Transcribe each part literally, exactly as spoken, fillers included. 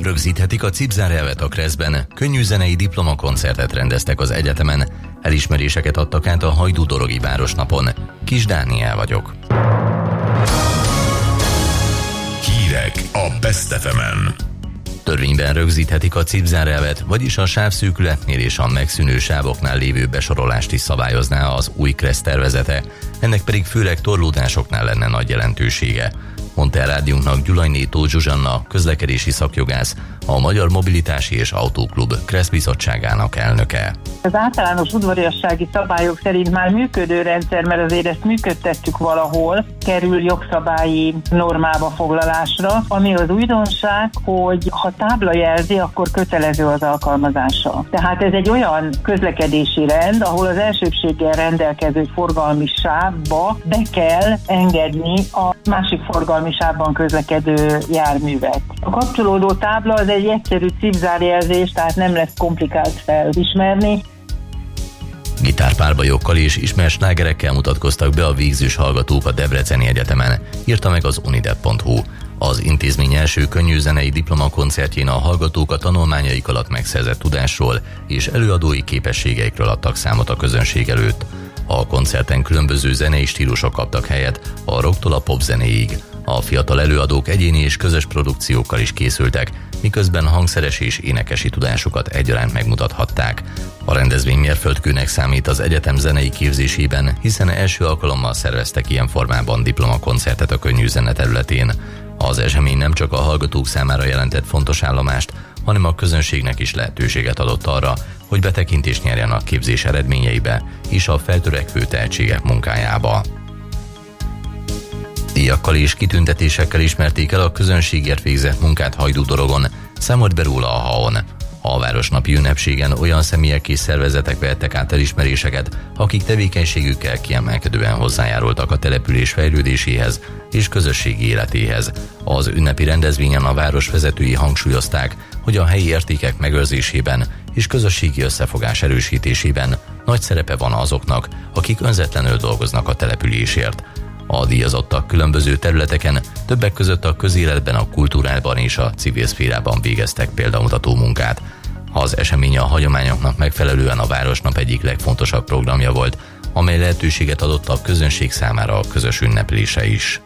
Rögzíthetik a cipzárelvet a Kreszben, könnyű zenei diplomakoncertet rendeztek az egyetemen, elismeréseket adtak át a Hajdú-dorogi Városnapon. Kis Dániel vagyok. Hírek a Best ef emen. Törvényben rögzíthetik a cipzárelvet, vagyis a sávszűkületnél és a megszűnő sávoknál lévő besorolást is szabályozná az új Kresz tervezete, ennek pedig főleg torlódásoknál lenne nagy jelentősége, mondta el rádiónknak Gyulajné Tóth Zsuzsanna, közlekedési szakjogász, a Magyar Mobilitási és Autóklub Kresz bizottságának elnöke. Az általános udvariassági szabályok szerint már működő rendszer, mert azért ezt működtettük valahol, kerül jogszabályi normába foglalásra, ami az újdonság, hogy ha tábla jelzi, akkor kötelező az alkalmazása. Tehát ez egy olyan közlekedési rend, ahol az elsőbséggel rendelkező forgalmi sávba be kell engedni a másik forgalmi sávban közlekedő járművet. A kapcsolódó tábla az egy egyszerű cipzárjelzés, tehát nem lesz komplikált felismerni. Gitárpárbajokkal és ismert slágerekkel mutatkoztak be a végzős hallgatók a Debreceni Egyetemen, írta meg az unidep pont hu. Az intézmény első könnyűzenei diplomakoncertjén a hallgatók a tanulmányaik alatt megszerzett tudásról és előadói képességeikről adtak számot a közönség előtt. A koncerten különböző zenei stílusok kaptak helyet, a rocktól a pop zenéig. A fiatal előadók egyéni és közös produkciókkal is készültek, miközben hangszeres és énekesi tudásukat egyaránt megmutathatták. A rendezvény mérföldkőnek számít az egyetem zenei képzésében, hiszen első alkalommal szerveztek ilyen formában diplomakoncertet a könnyűzene területén. Az esemény nem csak a hallgatók számára jelentett fontos állomást, hanem a közönségnek is lehetőséget adott arra, hogy betekintést nyerjen a képzés eredményeibe és a feltörekvő tehetségek munkájába. Díjakkal és kitüntetésekkel ismerték el a közönségért végzett munkát Hajdú-dorogon, számolt be róla a há o en. A városnapi ünnepségen olyan személyek és szervezetek vehettek át elismeréseket, akik tevékenységükkel kiemelkedően hozzájárultak a település fejlődéséhez és közösségi életéhez. Az ünnepi rendezvényen a város vezetői hangsúlyozták, hogy a helyi értékek megőrzésében és közösségi összefogás erősítésében nagy szerepe van azoknak, akik önzetlenül dolgoznak a településért. A díjazottak különböző területeken, többek között a közéletben, a kultúrában és a civil szférában végeztek példamutató munkát. Az esemény a hagyományoknak megfelelően a Városnap egyik legfontosabb programja volt, amely lehetőséget adott a közönség számára a közös ünneplése is.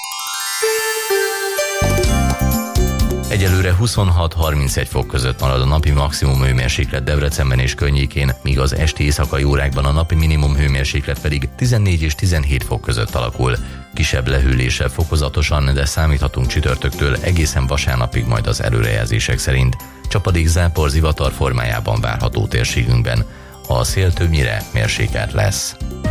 Egyelőre huszonhat-harmincegy fok között marad a napi maximum hőmérséklet Debrecenben és környékén, míg az esti éjszakai órákban a napi minimum hőmérséklet pedig tizennégy és tizenhét fok között alakul. Kisebb lehűléssel fokozatosan, de számíthatunk csütörtöktől egészen vasárnapig majd az előrejelzések szerint. Csapadék, zápor, zivatar formájában várható térségünkben. A szél többnyire mérsékelt lesz.